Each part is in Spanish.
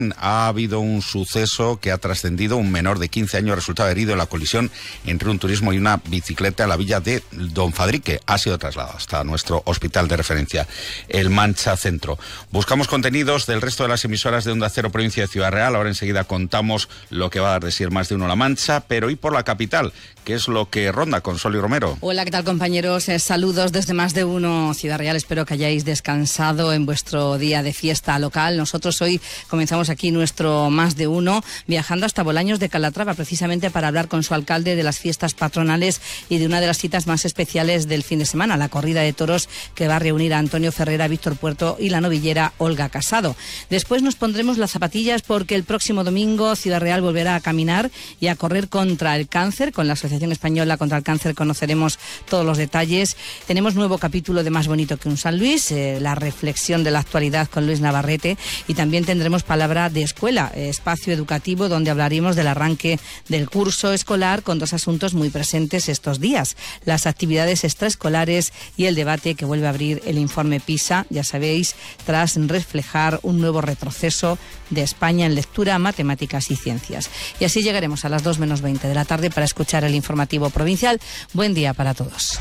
Ha habido un suceso que ha trascendido. Un menor de 15 años resultaba herido en la colisión entre un turismo y una bicicleta en la villa de Don Fadrique. Ha sido trasladado hasta nuestro hospital de referencia, el Mancha Centro. Buscamos contenidos del resto de las emisoras de Onda Cero, provincia de Ciudad Real. Ahora enseguida contamos lo que va a dar de sí el Más de Uno La Mancha, pero hoy por la capital, ¿qué es lo que ronda con Soli Romero? Hola, ¿qué tal, compañeros? Saludos desde Más de Uno Ciudad Real. Espero que hayáis descansado en vuestro día de fiesta local. Nosotros hoy comenzamos aquí nuestro Más de Uno viajando hasta Bolaños de Calatrava, precisamente para hablar con su alcalde de las fiestas patronales y de una de las citas más especiales del fin de semana, la corrida de toros, que va a reunir a Antonio Ferrera, Víctor Puerto y la novillera Olga Casado. Después nos pondremos las zapatillas porque el próximo domingo Ciudad Real volverá a caminar y a correr contra el cáncer. Con la Asociación Española contra el Cáncer conoceremos todos los detalles. Tenemos nuevo capítulo de Más Bonito que un San Luis, la reflexión de la actualidad con Luis Navarrete, y también tendremos palabra de escuela, espacio educativo donde hablaremos del arranque del curso escolar con dos asuntos muy presentes estos días: las actividades extraescolares y el debate que vuelve a abrir el informe PISA, ya sabéis, tras reflejar un nuevo retroceso de España en lectura, matemáticas y ciencias. Y así llegaremos a las 2:20 de la tarde para escuchar el informativo provincial. Buen día para todos.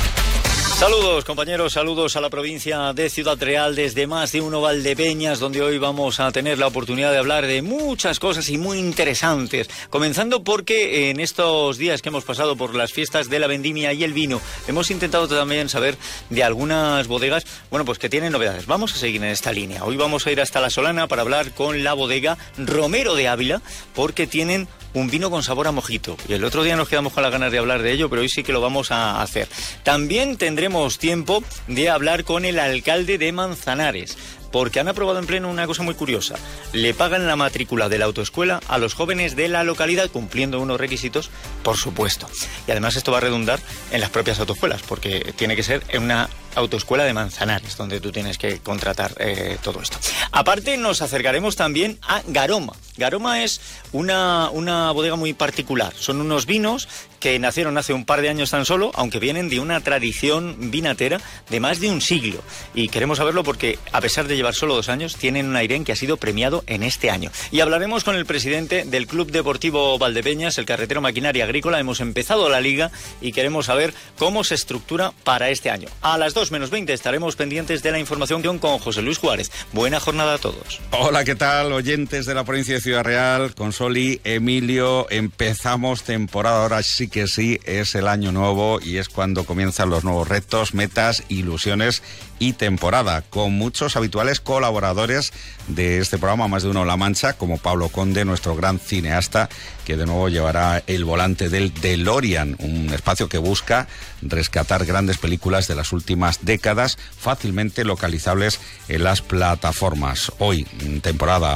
Saludos, compañeros, saludos a la provincia de Ciudad Real desde Más de Uno Valdepeñas, donde hoy vamos a tener la oportunidad de hablar de muchas cosas y muy interesantes. Comenzando porque en estos días que hemos pasado por las fiestas de la vendimia y el vino, hemos intentado también saber de algunas bodegas, bueno, pues que tienen novedades. Vamos a seguir en esta línea. Hoy vamos a ir hasta La Solana para hablar con la bodega Romero de Ávila, porque tienen un vino con sabor a mojito. Y el otro día nos quedamos con las ganas de hablar de ello, pero hoy sí que lo vamos a hacer. También tendremos tiempo de hablar con el alcalde de Manzanares, porque han aprobado en pleno una cosa muy curiosa. Le pagan la matrícula de la autoescuela a los jóvenes de la localidad, cumpliendo unos requisitos, por supuesto. Y además esto va a redundar en las propias autoescuelas, porque tiene que ser en una autoescuela de Manzanares, donde tú tienes que contratar todo esto. Aparte, nos acercaremos también a Garoma. Garoma es una bodega muy particular. Son unos vinos que nacieron hace un par de años tan solo, aunque vienen de una tradición vinatera de más de un siglo. Y queremos saberlo porque, a pesar de llevar solo 2 años, tienen un Airén que ha sido premiado en este año. Y hablaremos con el presidente del Club Deportivo Valdepeñas, el Carretero Maquinaria Agrícola. Hemos empezado la liga y queremos saber cómo se estructura para este año. A las 2:20 estaremos pendientes de la información con José Luis Juárez. Buena jornada a todos. Hola, ¿qué tal, oyentes de la provincia de Ciudad Real? Con Soli, Emilio, empezamos temporada. Ahora sí que sí, es el año nuevo y es cuando comienzan los nuevos retos, metas, ilusiones y temporada, con muchos habituales colaboradores de este programa Más de Uno La Mancha, como Pablo Conde, nuestro gran cineasta, que de nuevo llevará el volante del DeLorean, un espacio que busca rescatar grandes películas de las últimas décadas, fácilmente localizables en las plataformas. Hoy, temporada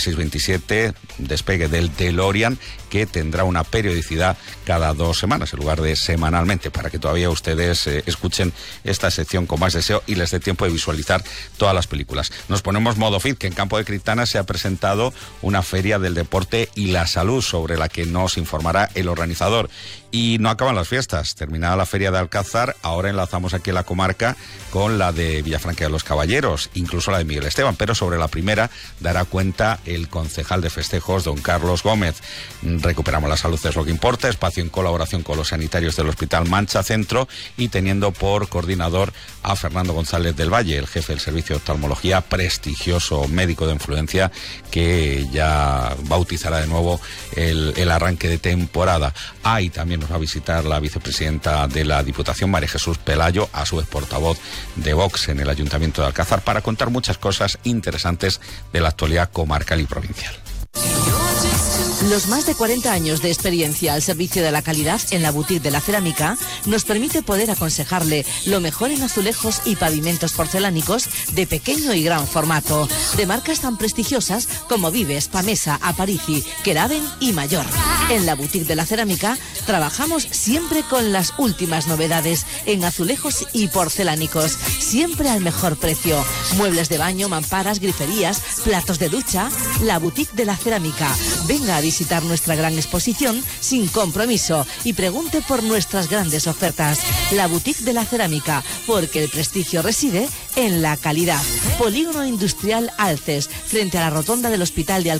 26-27, despegue del DeLorean, que tendrá una periodicidad cada 2 semanas, en lugar de semanalmente, para que todavía ustedes escuchen esta sección con más deseo y les dé tiempo de visualizar todas las películas. Nos ponemos modo fit, que en Campo de Criptana se ha presentado una feria del deporte y la salud, sobre la que nos informará el organizador. Y no acaban las fiestas. Terminada la feria de Alcázar, ahora enlazamos aquí en la comarca con la de Villafranca de los Caballeros, incluso la de Miguel Esteban, pero sobre la primera dará cuenta el concejal de festejos, don Carlos Gómez. Recuperamos la salud, es lo que importa, espacio en colaboración con los sanitarios del Hospital Mancha Centro y teniendo por coordinador a Fernando González del Valle, el jefe del servicio de oftalmología, prestigioso médico de influencia, que ya bautizará de nuevo el arranque de temporada. Y también nos va a visitar la vicepresidenta de la Diputación, María Jesús Pelayo, a su vez portavoz de Vox en el Ayuntamiento de Alcázar, para contar muchas cosas interesantes de la actualidad comarcal y provincial. Los más de 40 años de experiencia al servicio de la calidad en la boutique de la cerámica nos permite poder aconsejarle lo mejor en azulejos y pavimentos porcelánicos de pequeño y gran formato, de marcas tan prestigiosas como Vives, Pamesa, Aparici, Keraben y Mayor. En la boutique de la cerámica trabajamos siempre con las últimas novedades en azulejos y porcelánicos, siempre al mejor precio. Muebles de baño, mamparas, griferías, platos de ducha. La boutique de la cerámica. Venga a visitar nuestra gran exposición sin compromiso y pregunte por nuestras grandes ofertas. La boutique de la cerámica, porque el prestigio reside en la calidad. Polígono Industrial Alces, frente a la rotonda del Hospital de Alcázar.